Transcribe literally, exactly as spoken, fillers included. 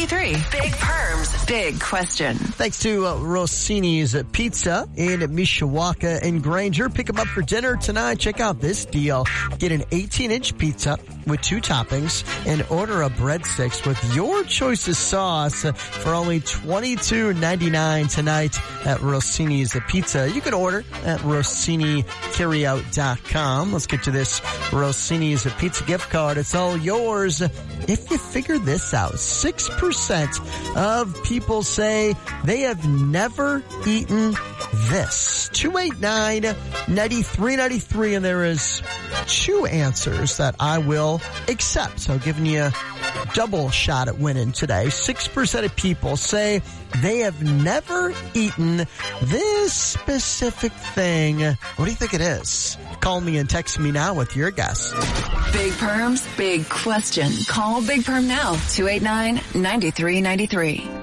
ninety-three. Big Perms, big question. Thanks to uh, Rossini's Pizza in Mishawaka and Granger. Pick them up for dinner tonight. Check out this deal. Get an eighteen-inch pizza with two toppings and order a breadsticks with your choice of sauce for only twenty-two ninety-nine tonight at Rossini's Pizza. You can order at Rossini Carryout dot com. Let's get to this Rossini's Pizza gift card. It's all yours if you figure this out. six percent of people say they have never eaten this. two eight nine, nine three nine three, and there is two answers that I will accept. So giving you a double shot at winning today. six percent of people say they have never eaten this specific thing. What do you think it is? Call me and text me now with your guess. Big Perms, big question. Call Big Perm now. two eight nine, nine three nine three.